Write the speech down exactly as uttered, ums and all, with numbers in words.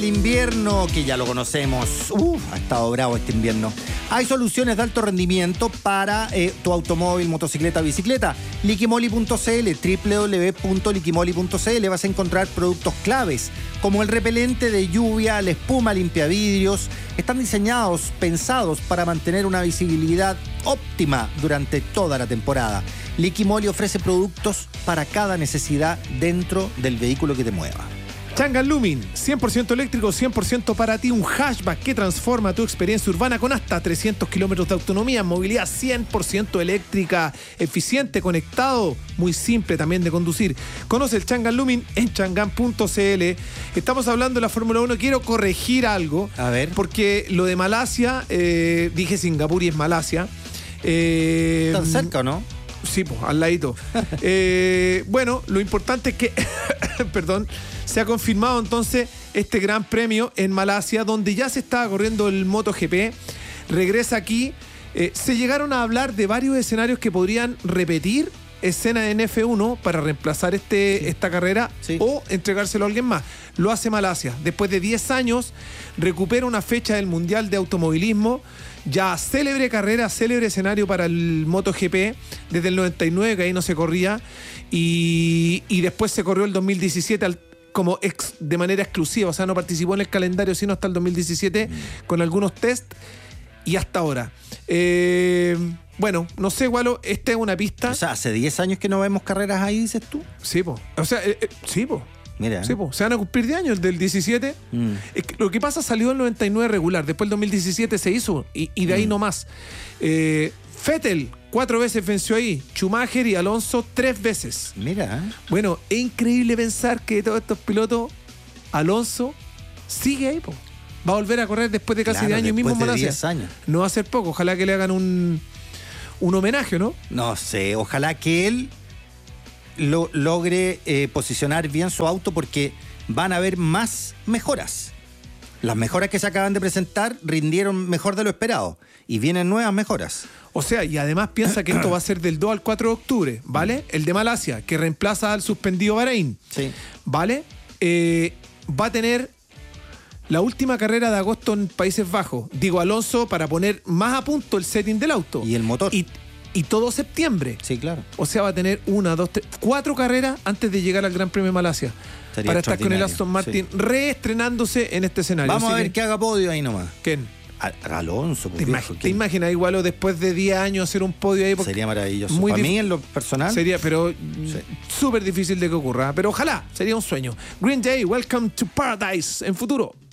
El invierno, que ya lo conocemos, uf, ha estado bravo este invierno. Hay soluciones de alto rendimiento para eh, tu automóvil, motocicleta, bicicleta. Liquimoli punto c l, doble u doble u doble u punto liquimoli punto c l. Vas a encontrar productos claves, como el repelente de lluvia, la espuma limpiavidrios. Están diseñados, pensados para mantener una visibilidad óptima durante toda la temporada. Liquimoli ofrece productos para cada necesidad dentro del vehículo que te mueva. Changan Lumin, cien por ciento eléctrico, cien por ciento para ti, un hatchback que transforma tu experiencia urbana con hasta trescientos kilómetros de autonomía, movilidad cien por ciento eléctrica, eficiente, conectado, muy simple también de conducir. Conoce el Changan Lumin en changan punto c l. Estamos hablando de la Fórmula uno, quiero corregir algo. A ver. Porque lo de Malasia, eh, dije Singapur y es Malasia. Eh, ¿Tan cerca o no? Sí, pues, al ladito. eh, bueno, lo importante es que, perdón, se ha confirmado entonces este gran premio en Malasia, donde ya se estaba corriendo el MotoGP. Regresa aquí. Eh, se llegaron a hablar de varios escenarios que podrían repetir escena en F uno para reemplazar este, sí. esta carrera sí. o entregárselo a alguien más. Lo hace Malasia. Después de diez años, recupera una fecha del Mundial de Automovilismo. Ya célebre carrera, célebre escenario para el MotoGP desde el noventa y nueve, que ahí no se corría, y, y después se corrió el dos mil diecisiete al, como ex, de manera exclusiva, o sea, no participó en el calendario sino hasta el dos mil diecisiete mm. con algunos test y hasta ahora. Eh, bueno, no sé, Gualo, esta es una pista. O sea, hace diez años que no vemos carreras ahí, dices tú. Sí, po. O sea, eh, eh, sí, po. Mira. Sí, po. Se van a cumplir diez años del diecisiete. Mm. Es que lo que pasa, salió en el noventa y nueve regular, después el dos mil diecisiete se hizo y, y de ahí mm. no más. Eh, Vettel cuatro veces venció ahí, Schumacher y Alonso tres veces. Mira. Bueno, es increíble pensar que de todos estos pilotos, Alonso sigue ahí, po. Va a volver a correr después de casi claro, diez años mismo en Malasia. diez años. No va a ser poco, ojalá que le hagan un, un homenaje, ¿no? No sé, ojalá que él lo, logre eh, posicionar bien su auto, porque van a haber más mejoras. Las mejoras que se acaban de presentar rindieron mejor de lo esperado y vienen nuevas mejoras. O sea, y además piensa que esto va a ser del dos al cuatro de octubre, ¿vale? El de Malasia, que reemplaza al suspendido Bahrein, sí. ¿vale? Eh, va a tener la última carrera de agosto en Países Bajos. Digo, Alonso, para poner más a punto el setting del auto. Y el motor. Y, y todo septiembre. Sí, claro. O sea, va a tener una, dos, tres, cuatro carreras antes de llegar al Gran Premio de Malasia. Sería para estar con el Aston Martin sí. reestrenándose en este escenario. Vamos Así a ver que, qué haga podio ahí nomás. ¿Quién? Alonso. ¿Te, imag ¿Te imaginas igual después de diez años hacer un podio ahí? Sería maravilloso. Muy Para mí, en lo personal. Sería, pero súper sí. difícil de que ocurra. Pero ojalá, sería un sueño. Green Day, Welcome to Paradise en futuro.